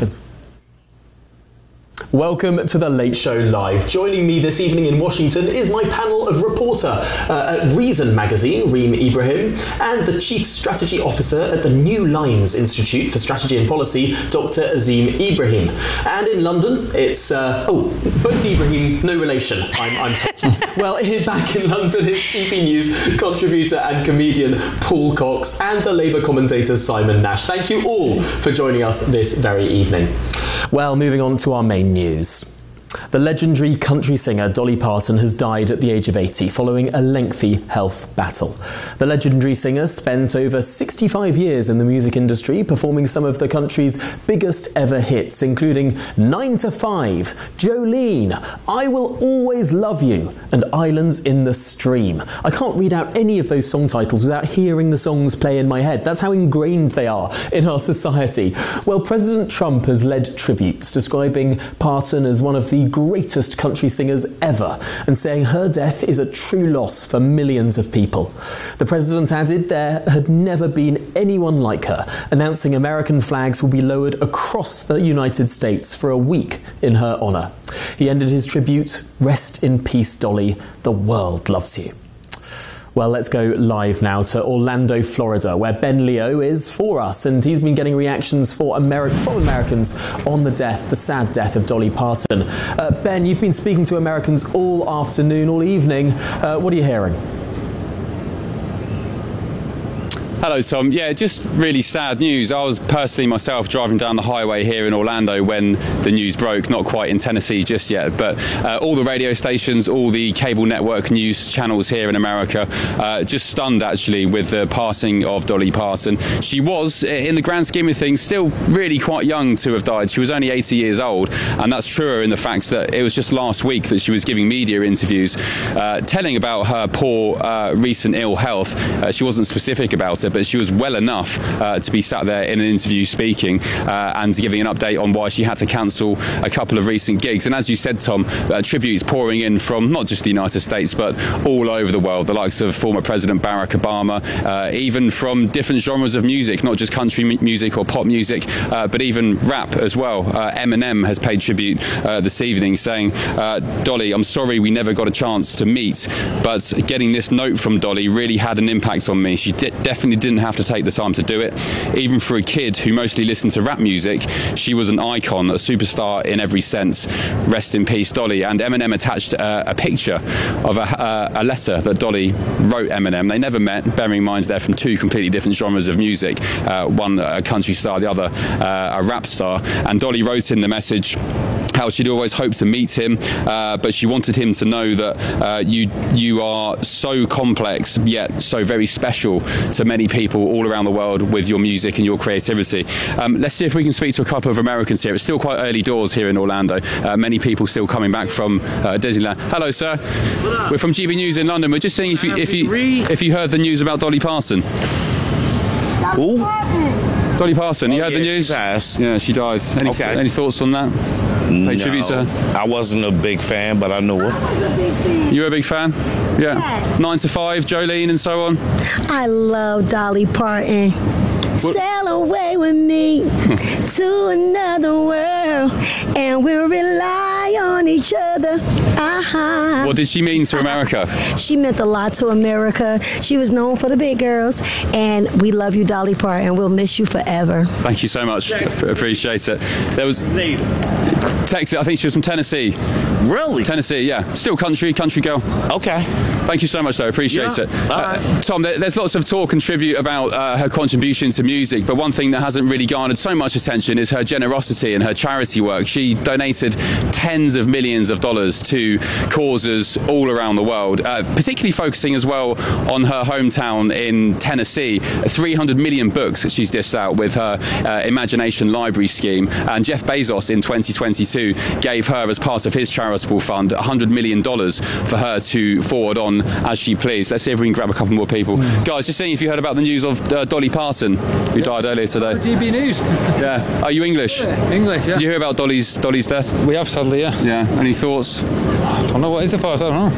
Good. Welcome to The Late Show Live. Joining me this evening in Washington is my panel of reporter at Reason magazine, Reem Ibrahim, and the Chief Strategy Officer at the New Lines Institute for Strategy and Policy, Dr. Azim Ibrahim. And in London, it's, both Ibrahim, no relation, I'm Tom. Well, back in London is GP News contributor and comedian Paul Cox and the Labour commentator Simon Nash. Thank you all for joining us this very evening. Well, moving on to our main news. The legendary country singer Dolly Parton has died at the age of 80 following a lengthy health battle. The legendary singer spent over 65 years in the music industry, performing some of the country's biggest ever hits, including 9 to 5, Jolene, I Will Always Love You, and Islands in the Stream. I can't read out any of those song titles without hearing the songs play in my head. That's how ingrained they are in our society. Well, President Trump has led tributes, describing Parton as one of the greatest country singers ever, and saying her death is a true loss for millions of people. The president added there had never been anyone like her, announcing American flags will be lowered across the United States for a week in her honour. He ended his tribute, "Rest in peace, Dolly, the world loves you." Well, let's go live now to Orlando, Florida, where Ben Leo is for us, and he's been getting reactions from Americans on the sad death of Dolly Parton. Ben, you've been speaking to Americans all afternoon, all evening. What are you hearing? Hello, Tom. Yeah, just really sad news. I was personally myself driving down the highway here in Orlando when the news broke, not quite in Tennessee just yet, but all the radio stations, all the cable network news channels here in America, just stunned actually with the passing of Dolly Parton. She was, in the grand scheme of things, still really quite young to have died. She was only 80 years old, and that's truer in the fact that it was just last week that she was giving media interviews telling about her poor recent ill health. She wasn't specific about it, but she was well enough to be sat there in an interview speaking and giving an update on why she had to cancel a couple of recent gigs. And as you said, Tom, tributes pouring in from not just the United States, but all over the world, the likes of former President Barack Obama, even from different genres of music, not just country music or pop music, but even rap as well. Eminem has paid tribute this evening, saying, Dolly, I'm sorry we never got a chance to meet, but getting this note from Dolly really had an impact on me. She definitely didn't have to take the time to do it. Even for a kid who mostly listened to rap music, she was an icon, a superstar in every sense. Rest in peace, Dolly. And Eminem attached a picture of a letter that Dolly wrote Eminem. They never met, bearing in mind they're from two completely different genres of music. One a country star, the other a rap star. And Dolly wrote in the message how she'd always hoped to meet him, but she wanted him to know that you are so complex yet so very special to many people all around the world with your music and your creativity. Let's see if we can speak to a couple of Americans here. It's still quite early doors here in Orlando. Many people still coming back from Disneyland. Hello, sir. We're from GB News in London. We're just seeing if you heard the news about Dolly Parton. Who? Dolly Parton, you heard the news? She passed. Yeah, she died. Any thoughts on that? Pay tribute to her? I wasn't a big fan, but I knew her. You were a big fan? Yeah. Yes. 9 to 5, Jolene and so on? I love Dolly Parton. Sail away with me to another world, and we'll rely on each other. What did she mean to America? She meant a lot to America. She was known for the big girls, and we love you, Dolly Parton. We'll miss you forever. Thank you so much. Appreciate it. There was Texas. I think she was from Tennessee. Really? Tennessee, yeah. Still country girl. Okay. Thank you so much, though. Appreciate it. All right. Tom, there's lots of talk and tribute about her contribution to music, but one thing that hasn't really garnered so much attention is her generosity and her charity work. She donated tens of millions of dollars to causes all around the world, particularly focusing as well on her hometown in Tennessee. 300 million books she's dished out with her Imagination Library scheme, and Jeff Bezos in 2022 gave her, as part of his charitable fund, $100 million for her to forward on as she pleased. Let's see if we can grab a couple more people. Guys, just seeing if you heard about the news of Dolly Parton, who died earlier today. GB News. Yeah. Are you English? English, yeah. Did you hear about Dolly's death? We have, sadly, yeah. Yeah. Any thoughts? I don't know what is the first, I don't know.